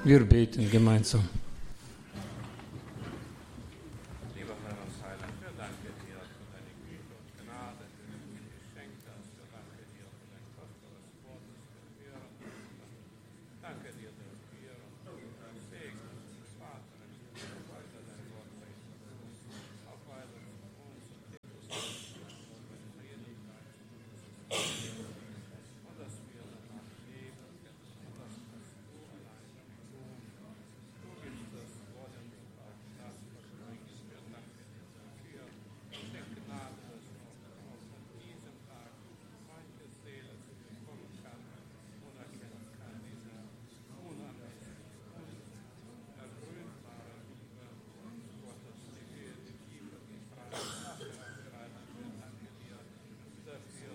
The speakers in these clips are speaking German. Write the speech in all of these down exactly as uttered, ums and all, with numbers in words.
Wir beten gemeinsam. Lieber Herr und Heiland, wir danken dir für deine Güte und Gnade, die du uns geschenkt hast. Wir danken dir für dein kostbares Wort, das wir hören dürfen. Danke dir dafür und segne uns, Vater, und weiter dein Wort reden. Auch weiter von uns und dem Frieden und dass wir danach leben und das, was du allein tun. Du gibst das Wort und auch das, was du bringst. Wir danken dir dafür. Der Gnade, dass du auch an diesem Tag manche Seele zu dir kommen kann und erkennen kann, diese unangenehm ergründbare Liebe Gottes, die wir die Liebe, die Freiheit, nachbereitet. Wir danken dir dafür, dass du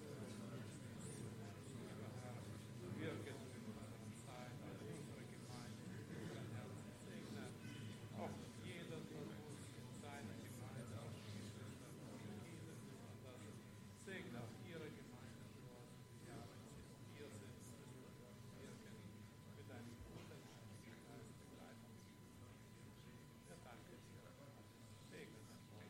wirken in unserer Zeit, an unserer Gemeinde, unseren Herzen segnen. Auch jeder von uns in seiner Gemeinde, auch die Geschwister von Jesus besonders, segne auch ihre Gemeinde dort, ja, wenn sie hier sind, dass du dort wirken mit deinem guten Heiligen Geist begleiten. Wir danken dir. Segne das Wort.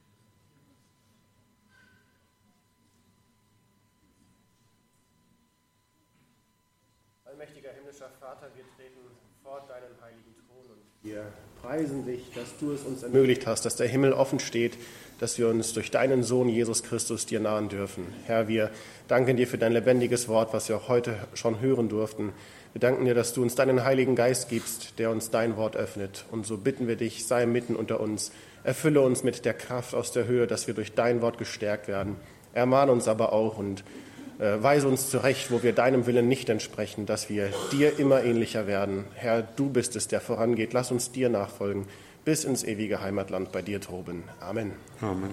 Allmächtiger himmlischer Vater, wir treten vor deinen heiligen Thron und wir preisen dich, dass du es uns ermöglicht hast, dass der Himmel offen steht, dass wir uns durch deinen Sohn Jesus Christus dir nahen dürfen. Herr, wir danken dir für dein lebendiges Wort, was wir auch heute schon hören durften. Wir danken dir, dass du uns deinen Heiligen Geist gibst, der uns dein Wort öffnet. Und so bitten wir dich, sei mitten unter uns, erfülle uns mit der Kraft aus der Höhe, dass wir durch dein Wort gestärkt werden. Ermahne uns aber auch und Äh, weise uns zurecht, wo wir deinem Willen nicht entsprechen, dass wir dir immer ähnlicher werden. Herr, du bist es, der vorangeht. Lass uns dir nachfolgen, bis ins ewige Heimatland bei dir droben. Amen. Amen.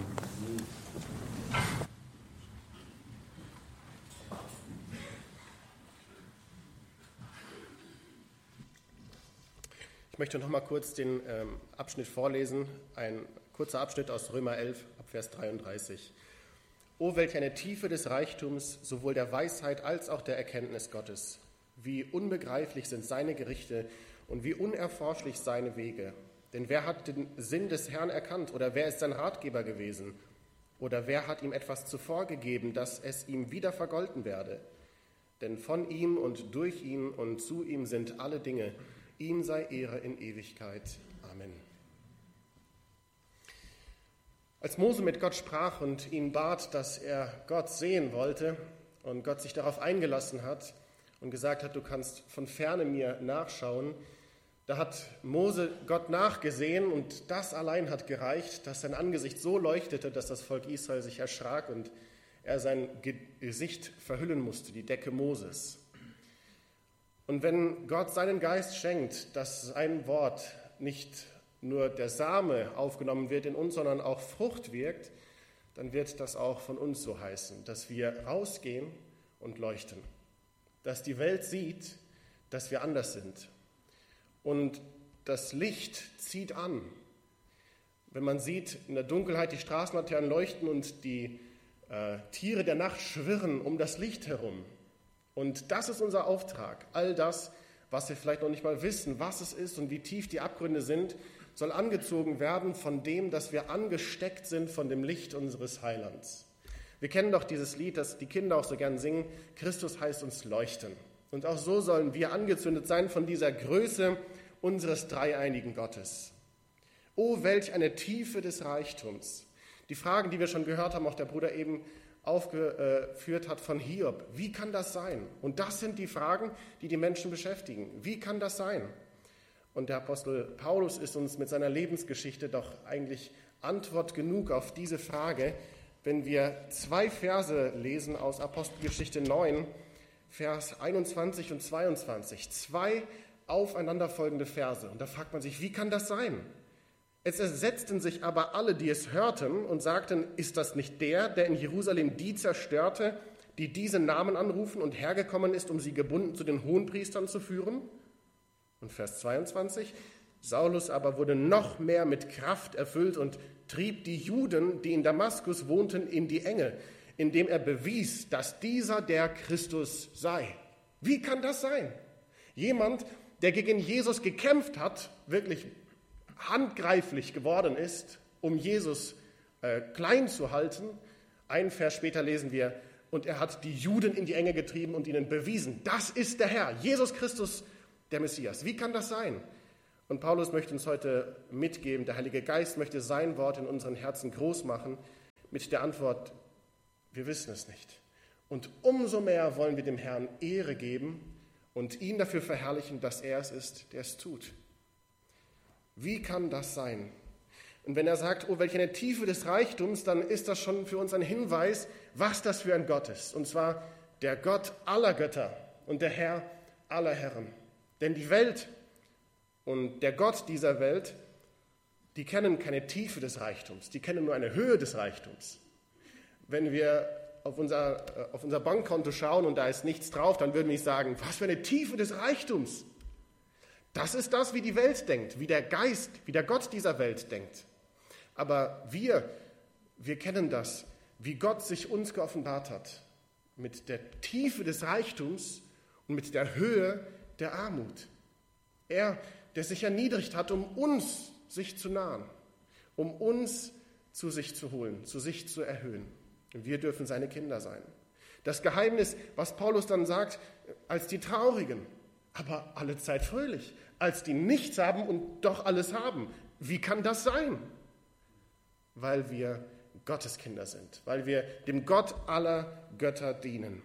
Ich möchte noch mal kurz den ähm, Abschnitt vorlesen. Ein kurzer Abschnitt aus Römer elf, ab Vers dreiunddreißig. O, welch eine Tiefe des Reichtums, sowohl der Weisheit als auch der Erkenntnis Gottes. Wie unbegreiflich sind seine Gerichte und wie unerforschlich seine Wege. Denn wer hat den Sinn des Herrn erkannt oder wer ist sein Ratgeber gewesen? Oder wer hat ihm etwas zuvor gegeben, dass es ihm wieder vergolten werde? Denn von ihm und durch ihn und zu ihm sind alle Dinge. Ihm sei Ehre in Ewigkeit. Amen. Als Mose mit Gott sprach und ihn bat, dass er Gott sehen wollte und Gott sich darauf eingelassen hat und gesagt hat, du kannst von ferne mir nachschauen, da hat Mose Gott nachgesehen und das allein hat gereicht, dass sein Angesicht so leuchtete, dass das Volk Israel sich erschrak und er sein Gesicht verhüllen musste, die Decke Moses. Und wenn Gott seinen Geist schenkt, dass sein Wort nicht nur der Same aufgenommen wird in uns, sondern auch Frucht wirkt, dann wird das auch von uns so heißen, dass wir rausgehen und leuchten, dass die Welt sieht, dass wir anders sind. Und das Licht zieht an. Wenn man sieht, in der Dunkelheit die Straßenlaternen leuchten und die äh, Tiere der Nacht schwirren um das Licht herum. Und das ist unser Auftrag. All das, was wir vielleicht noch nicht mal wissen, was es ist und wie tief die Abgründe sind, soll angezogen werden von dem, dass wir angesteckt sind von dem Licht unseres Heilands. Wir kennen doch dieses Lied, das die Kinder auch so gern singen, Christus heißt uns leuchten. Und auch so sollen wir angezündet sein von dieser Größe unseres dreieinigen Gottes. Oh, welch eine Tiefe des Reichtums. Die Fragen, die wir schon gehört haben, auch der Bruder eben aufgeführt hat von Hiob. Wie kann das sein? Und das sind die Fragen, die die Menschen beschäftigen. Wie kann das sein? Und der Apostel Paulus ist uns mit seiner Lebensgeschichte doch eigentlich Antwort genug auf diese Frage, wenn wir zwei Verse lesen aus Apostelgeschichte neun, Vers einundzwanzig und zweiundzwanzig. Zwei aufeinanderfolgende Verse. Und da fragt man sich, wie kann das sein? Es ersetzten sich aber alle, die es hörten und sagten, ist das nicht der, der in Jerusalem die zerstörte, die diesen Namen anrufen und hergekommen ist, um sie gebunden zu den Hohenpriestern zu führen? Und Vers zweiundzwanzig, Saulus aber wurde noch mehr mit Kraft erfüllt und trieb die Juden, die in Damaskus wohnten, in die Enge, indem er bewies, dass dieser der Christus sei. Wie kann das sein? Jemand, der gegen Jesus gekämpft hat, wirklich handgreiflich geworden ist, um Jesus äh, klein zu halten. Einen Vers später lesen wir, und er hat die Juden in die Enge getrieben und ihnen bewiesen, das ist der Herr, Jesus Christus, der Messias. Wie kann das sein? Und Paulus möchte uns heute mitgeben, der Heilige Geist möchte sein Wort in unseren Herzen groß machen, mit der Antwort, wir wissen es nicht. Und umso mehr wollen wir dem Herrn Ehre geben und ihn dafür verherrlichen, dass er es ist, der es tut. Wie kann das sein? Und wenn er sagt, oh, welche eine Tiefe des Reichtums, dann ist das schon für uns ein Hinweis, was das für ein Gott ist. Und zwar der Gott aller Götter und der Herr aller Herren. Denn die Welt und der Gott dieser Welt, die kennen keine Tiefe des Reichtums, die kennen nur eine Höhe des Reichtums. Wenn wir auf unser, auf unser Bankkonto schauen und da ist nichts drauf, dann würden wir sagen, was für eine Tiefe des Reichtums. Das ist das, wie die Welt denkt, wie der Geist, wie der Gott dieser Welt denkt. Aber wir, wir kennen das, wie Gott sich uns geoffenbart hat, mit der Tiefe des Reichtums und mit der Höhe der Armut. Er, der sich erniedrigt hat, um uns sich zu nahen, um uns zu sich zu holen, zu sich zu erhöhen. Und wir dürfen seine Kinder sein. Das Geheimnis, was Paulus dann sagt, als die Traurigen, aber alle Zeit fröhlich, als die nichts haben und doch alles haben. Wie kann das sein? Weil wir Gottes Kinder sind, weil wir dem Gott aller Götter dienen.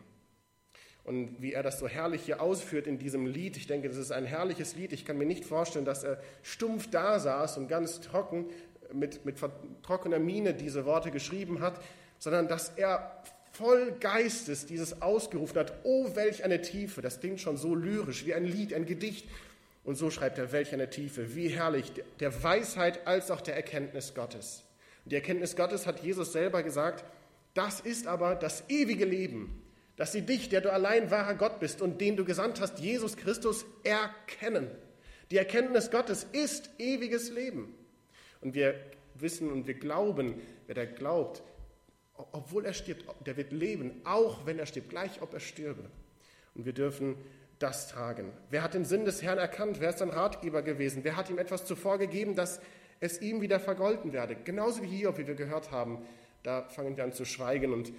Und wie er das so herrlich hier ausführt in diesem Lied, ich denke, das ist ein herrliches Lied. Ich kann mir nicht vorstellen, dass er stumpf da saß und ganz trocken, mit, mit trockener Miene diese Worte geschrieben hat, sondern dass er voll Geistes dieses ausgerufen hat, oh, welch eine Tiefe, das klingt schon so lyrisch, wie ein Lied, ein Gedicht. Und so schreibt er, welch eine Tiefe, wie herrlich, der Weisheit als auch der Erkenntnis Gottes. Und die Erkenntnis Gottes, hat Jesus selber gesagt, das ist aber das ewige Leben, dass sie dich, der du allein wahrer Gott bist und den du gesandt hast, Jesus Christus, erkennen. Die Erkenntnis Gottes ist ewiges Leben. Und wir wissen und wir glauben, wer da glaubt, obwohl er stirbt, der wird leben, auch wenn er stirbt, gleich ob er stürbe. Und wir dürfen das tragen. Wer hat den Sinn des Herrn erkannt? Wer ist sein Ratgeber gewesen? Wer hat ihm etwas zuvor gegeben, dass es ihm wieder vergolten werde? Genauso wie Hiob, wie wir gehört haben, da fangen wir an zu schweigen und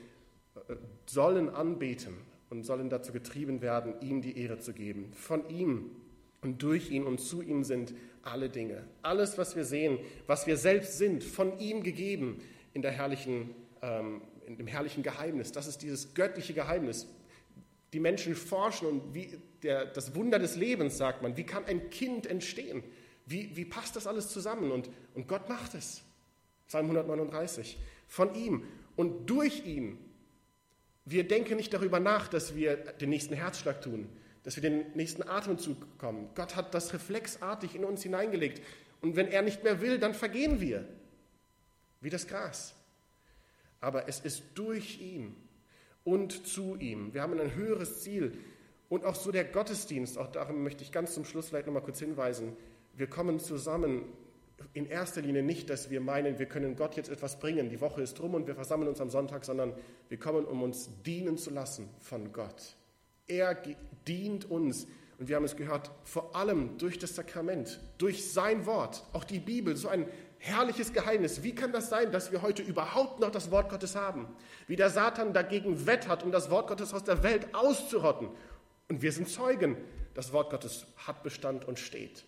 sollen anbeten und sollen dazu getrieben werden, ihm die Ehre zu geben. Von ihm und durch ihn und zu ihm sind alle Dinge. Alles, was wir sehen, was wir selbst sind, von ihm gegeben in der herrlichen in dem herrlichen Geheimnis. Das ist dieses göttliche Geheimnis. Die Menschen forschen und wie der, das Wunder des Lebens, sagt man, wie kann ein Kind entstehen? Wie, wie passt das alles zusammen? Und, und Gott macht es. Psalm hundertneununddreißig. Von ihm und durch ihn. Wir denken nicht darüber nach, dass wir den nächsten Herzschlag tun, dass wir den nächsten Atemzug bekommen. Gott hat das reflexartig in uns hineingelegt. Und wenn er nicht mehr will, dann vergehen wir. Wie das Gras. Aber es ist durch ihn und zu ihm. Wir haben ein höheres Ziel. Und auch so der Gottesdienst, auch darum möchte ich ganz zum Schluss vielleicht noch mal kurz hinweisen. Wir kommen zusammen in erster Linie nicht, dass wir meinen, wir können Gott jetzt etwas bringen. Die Woche ist rum und wir versammeln uns am Sonntag, sondern wir kommen, um uns dienen zu lassen von Gott. Er dient uns. Und wir haben es gehört, vor allem durch das Sakrament, durch sein Wort, auch die Bibel, so ein herrliches Geheimnis. Wie kann das sein, dass wir heute überhaupt noch das Wort Gottes haben? Wie der Satan dagegen wettert, um das Wort Gottes aus der Welt auszurotten. Und wir sind Zeugen, das Wort Gottes hat Bestand und steht.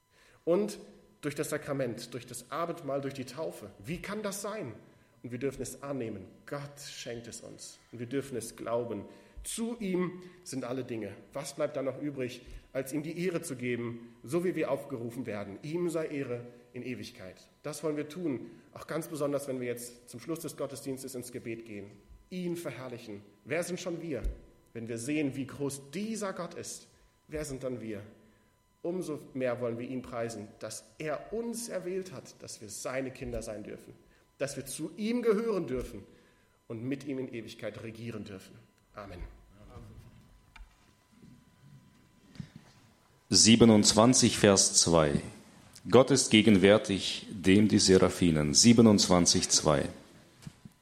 Und durch das Sakrament, durch das Abendmahl, durch die Taufe. Wie kann das sein? Und wir dürfen es annehmen. Gott schenkt es uns. Und wir dürfen es glauben. Zu ihm sind alle Dinge. Was bleibt dann noch übrig, als ihm die Ehre zu geben, so wie wir aufgerufen werden? Ihm sei Ehre in Ewigkeit. Das wollen wir tun, auch ganz besonders, wenn wir jetzt zum Schluss des Gottesdienstes ins Gebet gehen. Ihn verherrlichen. Wer sind schon wir? Wenn wir sehen, wie groß dieser Gott ist, wer sind dann wir? Umso mehr wollen wir ihn preisen, dass er uns erwählt hat, dass wir seine Kinder sein dürfen, dass wir zu ihm gehören dürfen und mit ihm in Ewigkeit regieren dürfen. Amen. siebenundzwanzig, Vers zwei. Gott ist gegenwärtig, dem die Seraphinen. siebenundzwanzig, zwei.